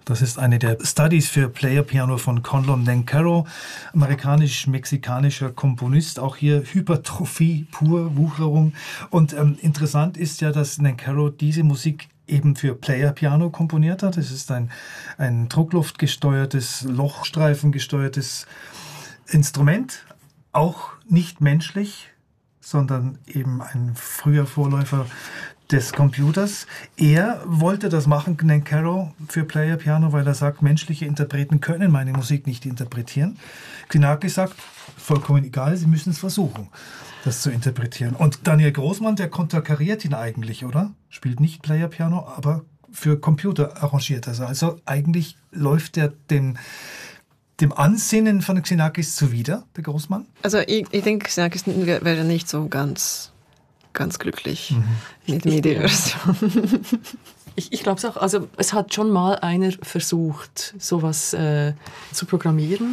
Das ist eine der Studies für Player Piano von Conlon Nancarrow, amerikanisch-mexikanischer Komponist. Auch hier Hypertrophie pur, Wucherung. Und interessant ist ja, dass Nancarrow diese Musik eben für Player Piano komponiert hat. Es ist ein druckluftgesteuertes, lochstreifengesteuertes Instrument, auch nicht menschlich, sondern eben ein früher Vorläufer des Computers. Er wollte das machen, Nancarrow, für Player Piano, weil er sagt, menschliche Interpreten können meine Musik nicht interpretieren. Xenakis sagt, vollkommen egal, sie müssen es versuchen, das zu interpretieren. Und Daniel Großmann, der konterkariert ihn eigentlich, oder? Spielt nicht Player Piano, aber für Computer arrangiert er. Also eigentlich läuft er dem Ansinnen von Xenakis zuwider, der Großmann? Also ich denke, Xenakis wäre nicht so ganz glücklich mit MIDI-Version. Ich glaube es auch. Also es hat schon mal einer versucht, sowas zu programmieren.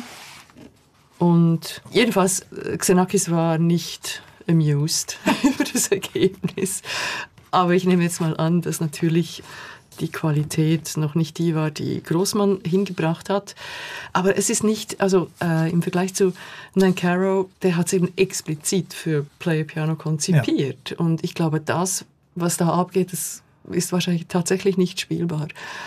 Und jedenfalls, Xenakis war nicht amused über das Ergebnis. Aber ich nehme jetzt mal an, dass natürlich die Qualität noch nicht die war, die Großmann hingebracht hat. Aber es ist nicht, also im Vergleich zu Nancarrow, der hat es eben explizit für Player Piano konzipiert. Ja. Und ich glaube, das, was da abgeht, das ist wahrscheinlich tatsächlich nicht spielbar.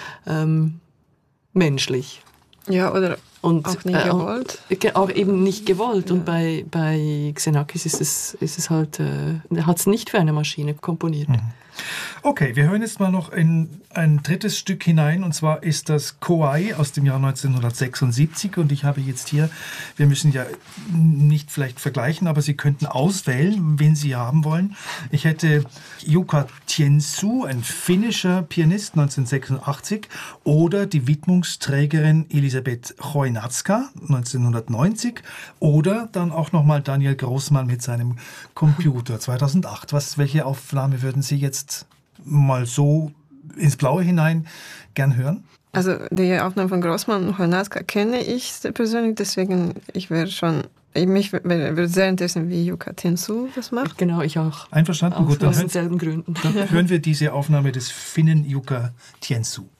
Menschlich. Ja, oder und, auch nicht gewollt. Auch eben nicht gewollt. Ja. Und bei Xenakis ist es halt, er hat es nicht für eine Maschine komponiert. Mhm. Okay, wir hören jetzt mal noch in ein drittes Stück hinein, und zwar ist das Kauai aus dem Jahr 1976, und ich habe jetzt hier, wir müssen ja nicht vielleicht vergleichen, aber Sie könnten auswählen, wen Sie haben wollen. Ich hätte Jukka Tiensuu, ein finnischer Pianist, 1986, oder die Widmungsträgerin Elisabeth Chojnacka, 1990, oder dann auch nochmal Daniel Großmann mit seinem Computer, 2008. Welche Aufnahme würden Sie jetzt mal so ins Blaue hinein gern hören? Also die Aufnahme von Großmann und Chojnacka kenne ich persönlich, deswegen mich würde sehr interessieren, wie Jukka Tiensuu das macht. Genau, ich auch. Einverstanden? Gut, aus denselben Gründen. Dann hören wir diese Aufnahme des Finnen Jukka Tiensuu.